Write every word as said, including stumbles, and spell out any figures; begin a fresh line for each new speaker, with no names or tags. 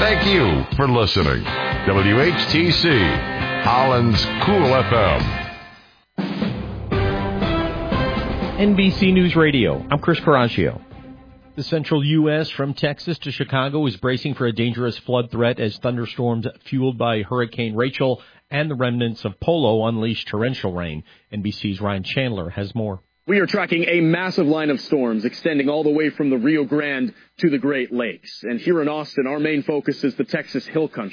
thank you for listening. W H T C, Holland's Cool F M.
N B C News Radio, I'm Chris Caraccio. The central U S from Texas to Chicago is bracing for a dangerous flood threat as thunderstorms fueled by Hurricane Rachel and the remnants of Polo unleash torrential rain. N B C's Ryan Chandler has more.
We are tracking a massive line of storms extending all the way from the Rio Grande to the Great Lakes. And here in Austin, our main focus is the Texas Hill Country.